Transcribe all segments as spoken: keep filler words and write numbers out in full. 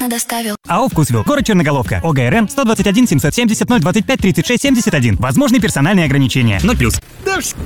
бесплатно доставил. АО «Вкусвилл», город Черноголовка, ОГРН сто двадцать один семьсот семьдесят ноль двадцать пять тридцать шесть семьдесят один. Возможны персональные ограничения. ноль плюс. Да что?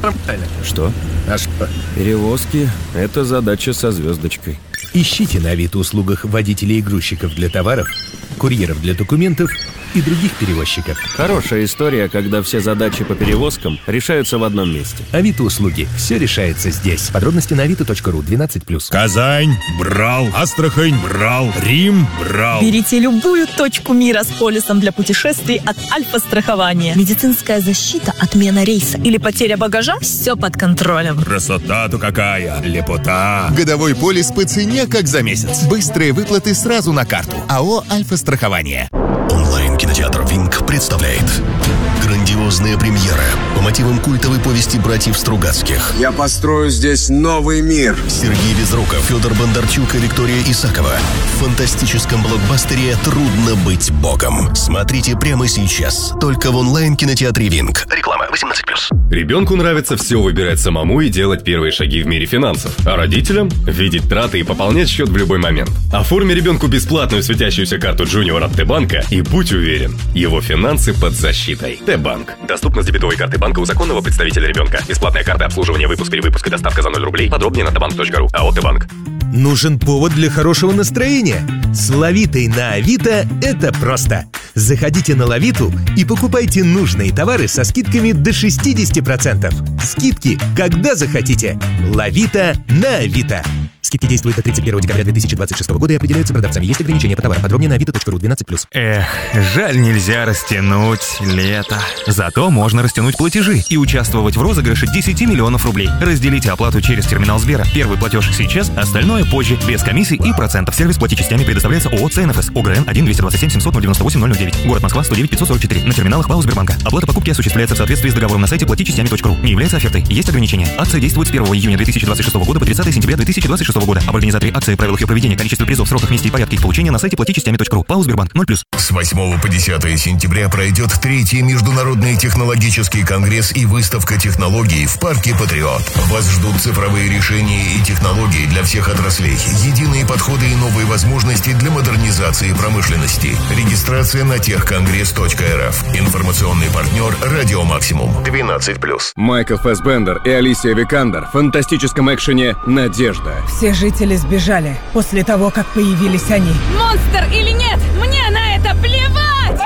Что? А что? Перевозки – это задача со звездочкой. Ищите на Авито-услугах водителей и грузчиков для товаров, курьеров для документов и других перевозчиков. Хорошая история, когда все задачи по перевозкам решаются в одном месте. Авито-услуги. Все решается здесь. Подробности на авито точка ру. двенадцать плюс. Казань брал, Астрахань брал, Рим брал. Берите любую точку мира с полисом для путешествий от Альфа-страхования. Медицинская защита, отмена рейса или потеря багажа – все под контролем. Красота-то какая, лепота. Годовой полис по цене, как за месяц. Быстрые выплаты сразу на карту. АО «Альфа-страхование». Онлайн-кинотеатр «Винг» представляет грандиозная премьера по мотивам культовой повести братьев Стругацких. Я построю здесь новый мир. Сергей Безруков, Федор Бондарчук и Виктория Исакова. В фантастическом блокбастере «Трудно быть богом». Смотрите прямо сейчас. Только в онлайн-кинотеатре «Винг». Реклама восемнадцать плюс. Ребенку нравится все выбирать самому и делать первые шаги в мире финансов. А родителям – видеть траты и пополнять счет в любой момент. Оформи ребенку бесплатную светящуюся карту Junior от Т-банка и будь уверен, его финансы под защитой. Т-банк. Доступно с дебетовой карты банка у законного представителя ребенка. Бесплатная карта обслуживания, выпуск, перевыпуск и доставка за ноль рублей. Подробнее на тбанк точка ру. АО «Т-банк». Нужен повод для хорошего настроения. С Лавитой на Авито это просто. Заходите на Лавиту и покупайте нужные товары со скидками до шестьдесят процентов. Скидки, когда захотите. Лавита на Авито. Скидки действуют до тридцать первого декабря две тысячи двадцать шестого года и определяются продавцами. Есть ограничения по товарам. Подробнее на авито точка ру. двенадцать плюс. Эх, жаль, нельзя растянуть лето. Зато можно растянуть платежи и участвовать в розыгрыше десять миллионов рублей. Разделите оплату через терминал Сбера. Первый платеж сейчас, остальное позже, без комиссий и процентов. Сервис плати частями предоставляется ООО ЦНФС. ОГРН один двести двадцать семь семьсот девяносто восемь ноль ноль девять. Город Москва сто девять пятьсот сорок четыре. На терминалах ПАО Сбербанка. Оплата покупки осуществляется в соответствии с договором на сайте плати частями точка ру. Не является офертой. Есть ограничения. Акция действует с первого июня две тысячи двадцать шестого года по тридцатое сентября две тысячи двадцать шестого года. Об организаторе акции, правилах ее проведения, количестве призов, сроках, месте и порядке их получения на сайте плати частями точка ру. ПАО Сбербанк ноль плюс. С восьмого по десятое сентября пройдет третий международный технологический конгресс и выставка технологий в парке «Патриот». Вас ждут цифровые решения и технологии для всех отраслей, единые подходы и новые возможности для модернизации промышленности. Регистрация на техконгресс точка эр эф. Информационный партнер «Радио Максимум». двенадцать плюс. Майкл Фассбендер и Алисия Викандер в фантастическом экшене «Надежда». Все жители сбежали после того, как появились они. Монстр или нет, мне на это плевать!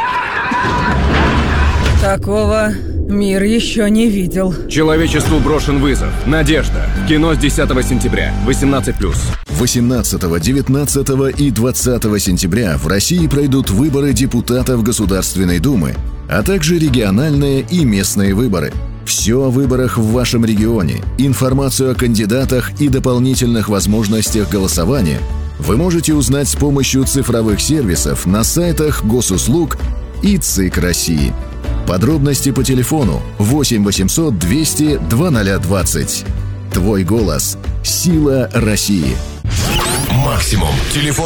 Такого мир еще не видел. Человечеству брошен вызов. «Надежда». Кино с десятого сентября. восемнадцать плюс. восемнадцатого, девятнадцатого и двадцатого сентября в России пройдут выборы депутатов Государственной Думы, а также региональные и местные выборы. Все о выборах в вашем регионе, информацию о кандидатах и дополнительных возможностях голосования вы можете узнать с помощью цифровых сервисов на сайтах госуслуг и ЦИК России. Подробности по телефону восемь восемьсот двести двадцать двадцать. Твой голос. Сила России. Максимум. Телефон